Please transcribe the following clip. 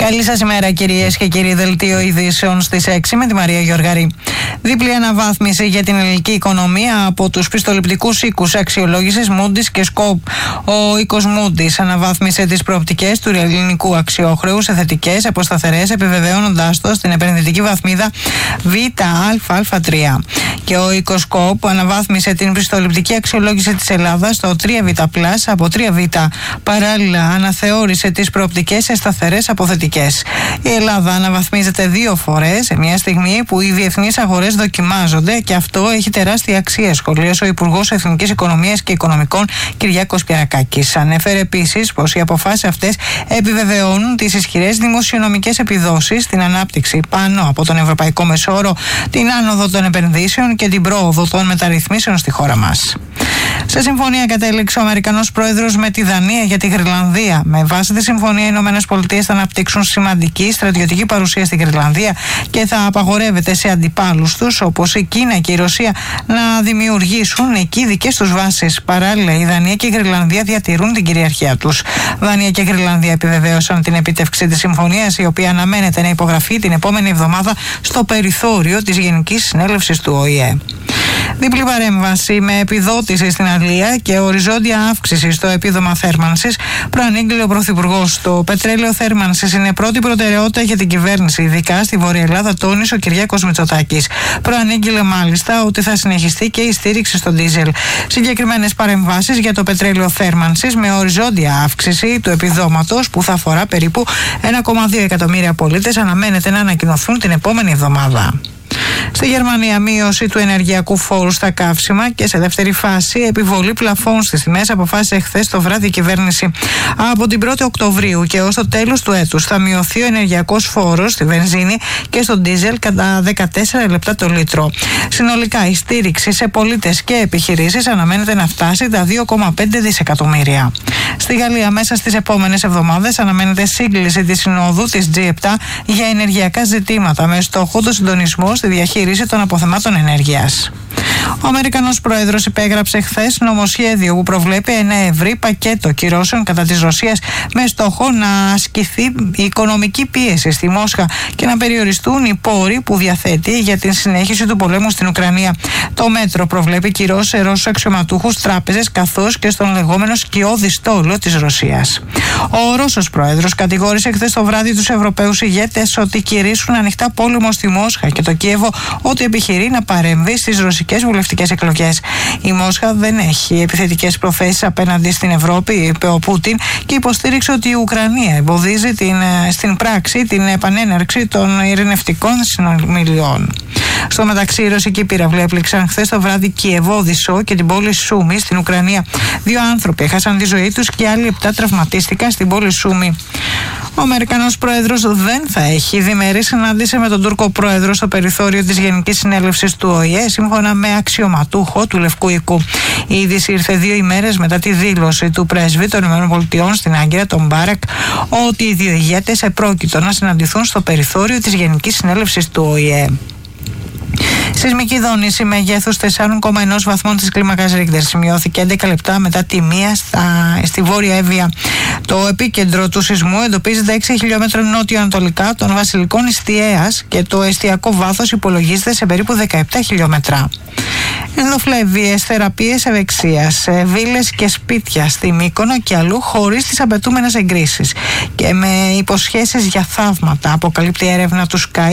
Καλή σας ημέρα, κυρίες και κύριοι. Δελτίο ειδήσεων στις 6 με τη Μαρία Γεωργαρή. Διπλή αναβάθμιση για την ελληνική οικονομία από τους πιστοληπτικούς οίκους αξιολόγησης Moody's και Scope. Ο οίκος Moody's αναβάθμισε τις προοπτικές του ελληνικού αξιόχρεου σε θετικές από σταθερές, επιβεβαιώνοντάς το στην επενδυτική βαθμίδα ΒΑΑ3. Και ο οίκος Scope αναβάθμισε την πιστοληπτική αξιολόγηση της Ελλάδας στο 3Β+ από 3Β. Παράλληλα, αναθεώρησε τις προοπτικές σε σταθερές από θετικές. Η Ελλάδα αναβαθμίζεται 2 φορές σε μια στιγμή που οι διεθνείς αγορές δοκιμάζονται και αυτό έχει τεράστια αξία, σχολίασε ο Υπουργός Εθνικής Οικονομίας και Οικονομικών Κυριάκος Πυρακάκης. Ανέφερε επίσης πως οι αποφάσεις αυτές επιβεβαιώνουν τις ισχυρές δημοσιονομικές επιδόσεις, την ανάπτυξη πάνω από τον ευρωπαϊκό μεσόωρο, την άνοδο των επενδύσεων και την πρόοδο των μεταρρυθμίσεων στη χώρα μας. Σε συμφωνία κατέληξε ο Αμερικανός πρόεδρος με τη Δανία για τη Γροιλανδία. Με βάση τη συμφωνία, οι ΗΠΑ θα αναπτύξουν σημαντική στρατιωτική παρουσία στην Γροιλανδία και θα απαγορεύεται σε αντιπάλους τους, όπως η Κίνα και η Ρωσία, να δημιουργήσουν εκεί δικές τους βάσεις. Παράλληλα, η Δανία και η Γροιλανδία διατηρούν την κυριαρχία τους. Δανία και Γροιλανδία επιβεβαίωσαν την επίτευξη της συμφωνίας, η οποία αναμένεται να υπογραφεί την επόμενη εβδομάδα στο περιθώριο της Γενικής Συνέλευσης του ΟΗΕ. Διπλή παρέμβαση με επιδότηση στην αλεία και οριζόντια αύξηση στο επίδομα θέρμανσης, προανήγγειλε ο Πρωθυπουργός. Το πετρέλαιο θέρμανσης είναι πρώτη προτεραιότητα για την κυβέρνηση, ειδικά στη Βόρεια Ελλάδα, τόνισε ο Κυριάκος Μητσοτάκης. Προανήγγειλε μάλιστα ότι θα συνεχιστεί και η στήριξη στο ντίζελ. Συγκεκριμένες παρεμβάσεις για το πετρέλαιο θέρμανσης με οριζόντια αύξηση του επιδόματος, που θα αφορά περίπου 1,2 εκατομμύρια πολίτες, αναμένεται να ανακοινωθούν την επόμενη εβδομάδα. Στη Γερμανία, μείωση του ενεργειακού φόρου στα καύσιμα και σε δεύτερη φάση επιβολή πλαφών στις τιμές αποφάσισε χθες το βράδυ η κυβέρνηση. Από την 1η Οκτωβρίου και ως το τέλος του έτους θα μειωθεί ο ενεργειακός φόρος στη βενζίνη και στο ντίζελ κατά 14 λεπτά το λίτρο. Συνολικά, η στήριξη σε πολίτες και επιχειρήσεις αναμένεται να φτάσει τα 2,5 δισεκατομμύρια. Στη Γαλλία, μέσα στις επόμενες εβδομάδες αναμένεται σύγκληση της συνόδου της G7 για ενεργειακά ζητήματα με στόχο το συντονισμό στη διαχείριση των αποθεμάτων ενέργειας. Ο Αμερικανός πρόεδρος υπέγραψε χθες νομοσχέδιο που προβλέπει ένα ευρύ πακέτο κυρώσεων κατά της Ρωσίας με στόχο να ασκηθεί η οικονομική πίεση στη Μόσχα και να περιοριστούν οι πόροι που διαθέτει για την συνέχιση του πολέμου στην Ουκρανία. Το μέτρο προβλέπει κυρώσεις σε Ρώσους αξιωματούχους, τράπεζες καθώς και στον λεγόμενο σκιώδη στόλο της Ρωσίας. Ο Ρώσος πρόεδρος κατηγόρησε χθες το βράδυ τους Ευρωπαίους ηγέτες ότι κηρύσσουν ανοιχτά πόλεμο στη Μόσχα και το Κίεβο ότι επιχειρεί να παρεμβεί στις ρωσικές βουλευτικές εκλογές. Η Μόσχα δεν έχει επιθετικές προθέσεις απέναντι στην Ευρώπη, είπε ο Πούτιν, και υποστήριξε ότι η Ουκρανία εμποδίζει στην πράξη την επανέναρξη των ειρηνευτικών συνομιλιών. Στο μεταξύ, οι ρωσικοί πύραυλοι έπληξαν χθες το βράδυ Κιεβό, Οδυσσό και την πόλη Σούμι στην Ουκρανία. 2 άνθρωποι έχασαν τη ζωή τους και άλλοι 7 τραυματίστηκαν στην πόλη Σούμι. Ο Αμερικανός πρόεδρος δεν θα έχει διμερή συνάντηση με τον Τούρκο πρόεδρο στο περιθώριο της Γενικής Συνέλευσης του ΟΗΕ, σύμφωνα με αξιωματούχο του Λευκού Οικού. Η είδηση ήρθε 2 ημέρες μετά τη δήλωση του πρέσβη των ΗΠΑ στην Άγκυρα, τον Μπάρακ, ότι οι 2 ηγέτες επρόκειτο να συναντηθούν στο περιθώριο της Γενικής Συνέλευσης του ΟΗΕ. Σεισμική δόνηση μεγέθους 4,1 βαθμών της κλίμακας Ρίχτερ σημειώθηκε 11 λεπτά μετά τη 1 στη Βόρεια Εύβοια. Το επίκεντρο του σεισμού εντοπίζεται 6 χιλιόμετρα νότιο-ανατολικά των Βασιλικών Ιστιαίας και το εστιακό βάθος υπολογίζεται σε περίπου 17 χιλιόμετρα. Ενδοφλέβιες θεραπείες ευεξίας, βίλες και σπίτια στη Μύκονο και αλλού χωρίς τις απαιτούμενες εγκρίσεις και με υποσχέσεις για θαύματα, αποκαλύπτει η έρευνα του Sky